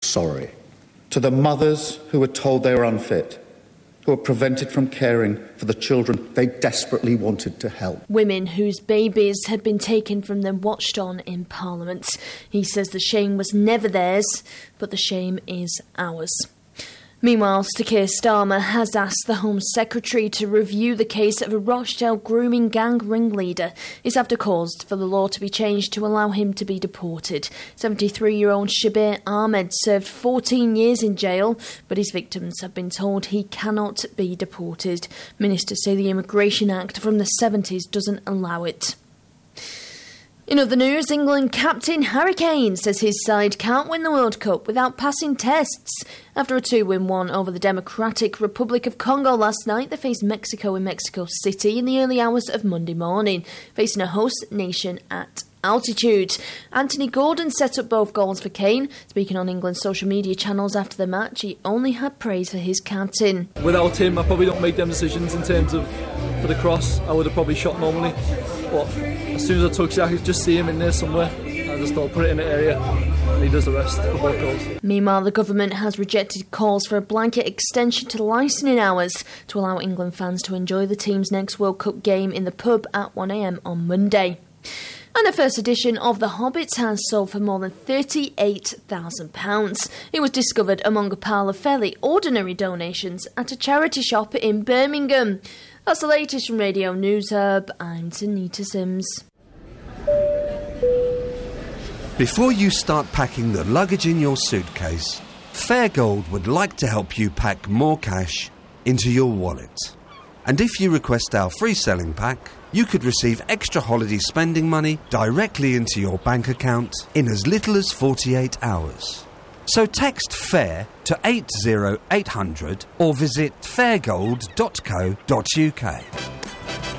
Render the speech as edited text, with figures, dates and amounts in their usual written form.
sorry. To the mothers who were told they were unfit, who were prevented from caring for the children they desperately wanted to help. Women whose babies had been taken from them watched on in Parliament. He says the shame was never theirs, but the shame is ours. Meanwhile, Sir Keir Starmer has asked the Home Secretary to review the case of a Rochdale grooming gang ringleader. It's after calls for the law to be changed to allow him to be deported. 73-year-old Shabir Ahmed served 14 years in jail, but his victims have been told he cannot be deported. Ministers say the Immigration Act from the 70s doesn't allow it. In other news, England captain Harry Kane says his side can't win the World Cup without passing tests. After a 2-1 over the Democratic Republic of Congo last night, they faced Mexico in Mexico City in the early hours of Monday morning, facing a host nation at altitude. Anthony Gordon set up both goals for Kane. Speaking on England's social media channels after the match, he only had praise for his captain. Without him, I probably don't make them decisions in terms of for the cross. I would have probably shot normally. But as soon as I touched it, I could just see him in there somewhere. I just thought, put it in the area, and he does the rest for both goals. Meanwhile, the government has rejected calls for a blanket extension to licensing hours to allow England fans to enjoy the team's next World Cup game in the pub at 1 a.m. on Monday. And the first edition of The Hobbit has sold for more than £38,000. It was discovered among a pile of fairly ordinary donations at a charity shop in Birmingham. That's the latest from Radio News Hub. I'm Tanita Sims. Before you start packing the luggage in your suitcase, Fairgold would like to help you pack more cash into your wallet. And if you request our free selling pack, you could receive extra holiday spending money directly into your bank account in as little as 48 hours. So text FAIR to 80800 or visit fairgold.co.uk.